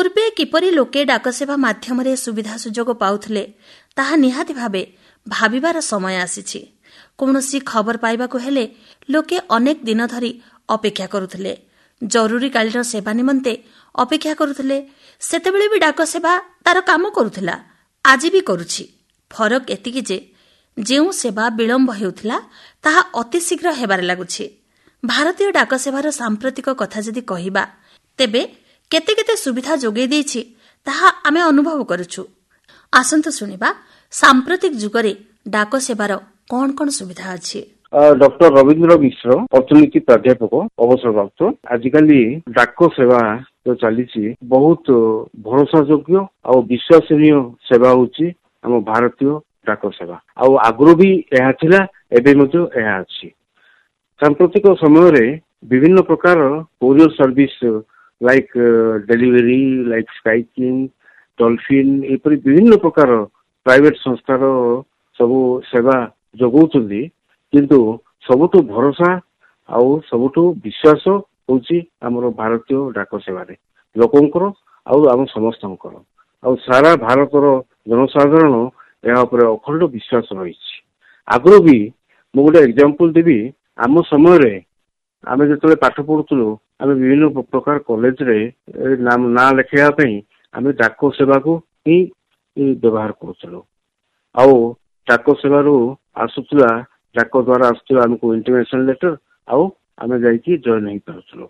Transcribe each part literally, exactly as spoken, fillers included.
पूर्वे किपरि लोके डाकसेवा माध्यम सुविधा सुजोग पाउथिले ताहा निहाती भावे भाबिबार समय आसीछि। कौनसी खबर पाइबाकु हेले लोके अनेक दिन धरी अपेक्षा करुथिले। जरूरीकालीन सेवा निमंते अपेक्षा करुथिले। सेतेबेले भी डाक सेवा तार काम करुथिला, आज भी करुछि। फरक एतिकी जे जेउ सेवा विलंब हेउथिला ताहा अति शीघ्र हेबार लागुछि। भारतीय डाक सेवार सांप्रतिक कथा जदि कहिबा तेबे केते केते सुविधा जोगै देछि ताहा आमे अनुभव करुछु। आसंतु सुनिबा सांप्रतिक जुगरे डाक सेवार कौन कौन सुविधा अछि। डॉक्टर रविंद्र मिश्र अर्थनीति प्राध्यापक अवसरप्राप्त। आजिकल डाक सेवा जो चली बहुत भरोसा योग्य और विश्वसनीय सेवा होची हम भारतीय डाक सेवा। आउ आगु भी यह थिला, एबे मध्य यह अछि। सांप्रतिक समय रे विभिन्न प्रकार courier service like delivery like स्काईकिंग dolphin एपरी विभिन्न प्रकार प्राइवेट संस्थार सब सेवा जोगौଛନ୍ତି, किंतु सबुठु भरोसा आउ सबुठु विश्वास होची हमर भारतीय डाक सेवा रे लोकंकर आउ हम समस्तंकर आउ सारा भारतर जनसाधारण या ऊपर अखंड विश्वास रही। आगु भी मु गोटे एग्जांपल देबी। आम समय रे आमे जतले पाठ पढुतलु आमे विभिन्न प्रकार कॉलेज रे नाम ना लिखिया पई आमे डाक सेवा को ही व्यवहार करथलु। आउ डाक सेवारू आसुतला डाक द्वारा आसुतला हमको इंटिमेशन लेटर आउ आमे जाई की जॉइन ही करथलु।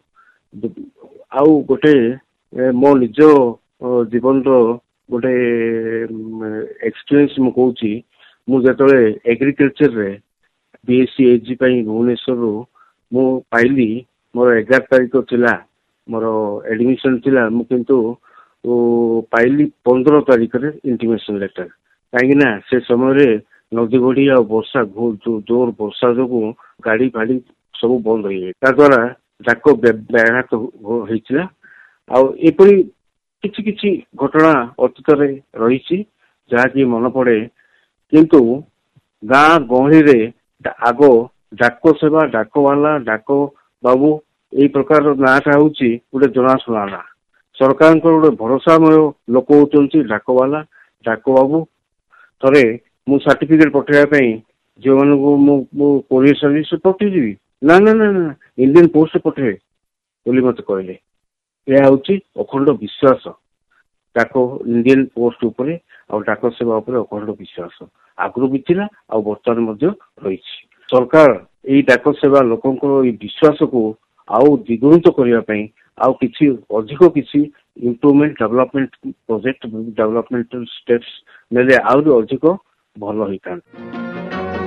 आउ गोटे मो निज जीवन रो गोटे एक्सपीरियंस मु कहूची। मु जतले एग्रीकल्चर रे बीएससी एजी पई भुवनेश्वर रो मु पाइली मोर एगार तारिख थिला मोर एडमिशन थिला। मु किंतु पाइली पंद्रह तारिख रे इंटिमेशन लेटर। काहेकि ना से समय रे नदी बड़ी और वर्षा जोर वर्षा जो गाड़ी फाड़ी सब बंद हो ता द्वारा डाक व्याघात होइतिला। आउ एपरी किछि किछि घटना अतीत रे रहिछि जहाँकि मन पड़े। किंतु गाँ गहली रे आगो डाक सेवा डाक वाला डाक बाबू यही प्रकार नाटा होची गोटे जनाशुना ना। सरकार गोटे भरोसामय लोक होती डाक वाला डाक बाबू। थरे मु सर्टिफिकेट पठेवा जो मान को कोरियर सर्विस पठेजी ना ना ना ना इंडियन पोस्ट पठे बोली मत कहले। यह हूँ अखंड विश्वास डाक इंडियन पोस्ट उपरे और डाक सेवा उपरे अखंड विश्वास आगु भी थिला और वर्तमान रही। सरकार यही डाक सेवा लोकंकर विश्वास को आउ द्विगुणित करने आउ किसी अधिक किसी improvement development project developmental steps नेले आउ अधिक भल होता।